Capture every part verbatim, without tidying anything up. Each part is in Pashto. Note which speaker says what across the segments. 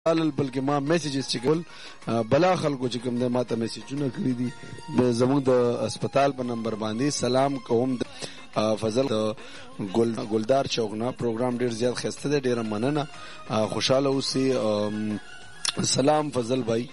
Speaker 1: بلکې ما میسیجز چې کول بلا خلکو چې کوم د ماته میسیجونه کړی دي د زموږ د هسپتال په نمبر باندې سلام کوم فضل ګل ګلدار چوک نه پروګرام ډیر زیات خسته دی ډیره مننه خوشاله اوسئ سلام فضل بھائی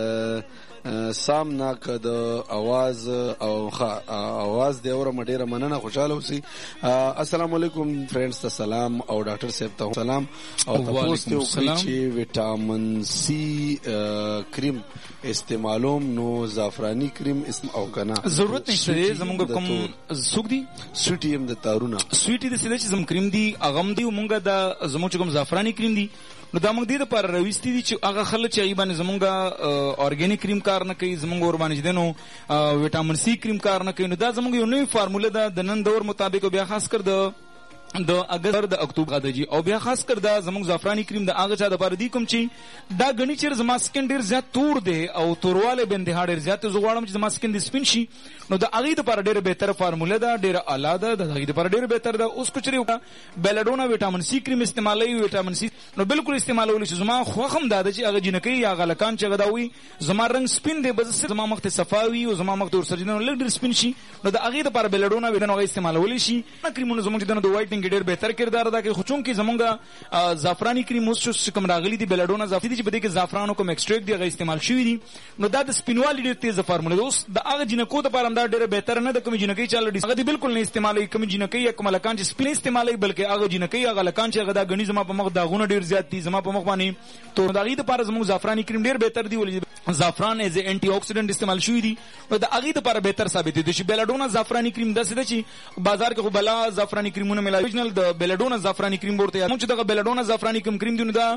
Speaker 1: سام ناک د आवाज او आवाज دی اور مډیره مننه خوشاله اوسئ السلام علیکم فرندز ته سلام او ډاکټر صاحب ته سلام او تاسو ته وکړئ چې وټامین سی کریم استعمالوم نو زعفرانی کریم اسم او کنا
Speaker 2: ضرورت نشته زمونږ کوم سوق دي
Speaker 1: سویټي هم د تارونه
Speaker 2: سویټي د سیده چې زم کریم دي اغم دي مونږه د زموږ کوم زعفرانی کریم دي نو دا موږ دې لپاره راوستي دي چې هغه خلک چې ایبان زمونږه اورګانیک کریم کار نه کوي زمونږ ور باندې دنو وټامین سی کریم کار نه کوي نو دا زمونږ یو نوې فارموله ده د نن دور مطابق بیا خاص کر د د اگست د اکتوبر غاده جی او بیا خاص کر دا زموږ زعفرانی کریم د هغه چا د لپاره دی کوم چې دا غنی چیر زما سکن ډیر زیات تور دی او تورواله بند هډیر زیات زغواړم چې زما سکن د سپین شي نو د هغه د لپاره ډیره بهتره فارموله ده ډیره اعلی ده د هغه د لپاره ډیره بهتره ده اوس کو چری بیلډونا وټامین سی کریم استعمالوي وټامین سی نو بالکل استعمالول شي زما خو هم دا چې هغه جنکی یا غلکان چې غداوي زما رنگ سپین دی بس زما مخ ته صفاوي او زما مخ ته ورسره لږ ډیر سپین شي نو د هغه د لپاره بیلډونا وټامین استعمالول شي کریمونه زموږ د وایټنګ ډیر بهتر کردار ادا کوي خو چون کې زمونږه زعفرانی کریم اوس چې کوم راغلي دي بیلډونا زعفرانی چې بده کې زعفرانو کوم ایکستریکټ دی هغه استعمال شوی دي نو دا د سپینوالي ډیر تیز فارموله ده اوس د هغه جنکو ته پرم دا ډیر بهتر نه د کوم جنکی چاله دي هغه دی بالکل نه استعمالوي کوم جنکی یا کوم لکان چې سپین استعمالوي بلکې هغه جنکی هغه لکان چې هغه دا غنی زما په مخ داغونه ډیر زیات دي زما په مخ باندې تو دا غي د پاره زموږ زعفرانی کریم ډیر بهتر دی ولې زعفران ایز انټي اوکسیډنټ استعمال شوی دي نو د هغه د لپاره بهتر ثابت دي چې بیلډونا زعفرانی کریم د سده چې بازار کې خو بلا زعفرانی کریمونه ملای اوریجنل د بیلډونا زعفرانی کریم ورته موږ چې د بیلډونا زعفرانی کریم دی نو دا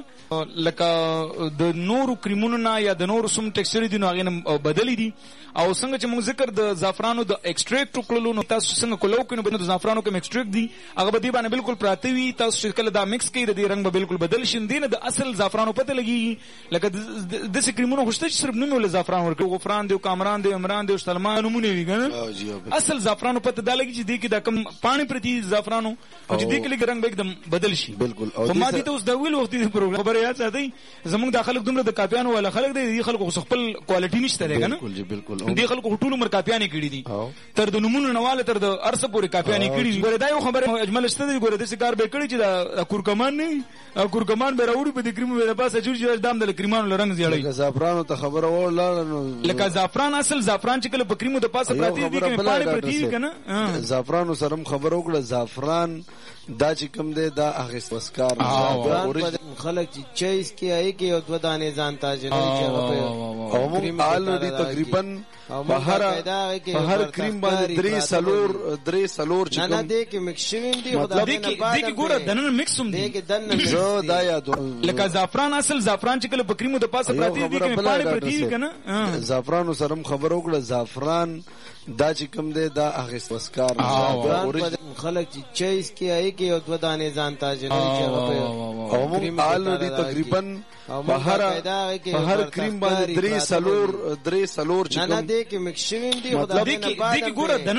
Speaker 2: لکه د نورو کریمونو نه یا د نورو سم ټیکسچر دي نو هغه بدلی دي او څنګه چې موږ ذکر د زعفرانو د ایکستریکټ کولو نو تاسو څنګه کولو کینو د زعفرانو کوم ایکستریکټ دي هغه به دی باندې بالکل پراته وي تاسو چې کله دا مکس کړئ د رنگ به بالکل بدل شي دینه د اصل زعفرانو پته لګي لکه د څه کریمونو خوشته چې صرف نوم ول زعفران ورکو غفران دی کامران دی عمران دی سلمان نمونه وی کنه اصل زعفرانو پته دا لګي چې دی کې دا کم پانی پرتی زعفرانو او چې دی کې لګ رنگ به एकदम بدل شي
Speaker 1: بالکل
Speaker 2: او ما دي ته اوس دا ویل وخت دی پروګرام خبره یاد ساتي زمونږ د خلک دومره د کاپیانو ولا خلک دی خلکو خپل کوالټي نشته دی کنه
Speaker 1: بالکل بالکل
Speaker 2: دی خلکو ټول عمر کاپیانې کړي دي تر د نمونه نواله تر د ارسه پورې کاپیانې کړي دي ګوره دا یو خبره اجمل شته دی ګوره د سکار به کړي چې دا کورکمان نه کورکمان به راوړي په دې کریمو به پاسه جوړ جوړ دام د کریمانو لرنګ زیړی
Speaker 1: زعفرانو ته خبره ولاله
Speaker 2: لکه زعفران اصل زعفران چې کله په کریمو د پاسه پراتی دي کې پانی پراتی دي کنه
Speaker 1: زعفرانو سره خبر وکړه زعفران دا چې کوم دی دا اخیست وسکار
Speaker 3: خلک چې چایس کې آی کې او دو دانې ځان تاجر
Speaker 1: او موږ آلریډي تقریبا په هر په هر کریم باندې درې سلور درې سلور چې
Speaker 3: نه دې کې مکس شوی دی
Speaker 2: خدای دې کې دې کې ګوره دنه مکس هم
Speaker 3: دې کې دنه
Speaker 1: زه دا یاد
Speaker 2: لکه زعفران اصل زعفران چې کله په کریمو د پاسه پراتی دي کې پانی پراتی دي کنه
Speaker 1: زعفرانو سره خبر وکړه زعفران دا چې کوم دی دا اخیست وسکار
Speaker 3: خلک چې چایس کې آی کې او دو دانې ځان تاجر
Speaker 1: او موږ آلریډي تقریبا په هر په هر کریم باندې درې سلور درې سلور چې
Speaker 3: نه دې کې مکس شوی دی خدای
Speaker 2: دې کې دې کې ګوره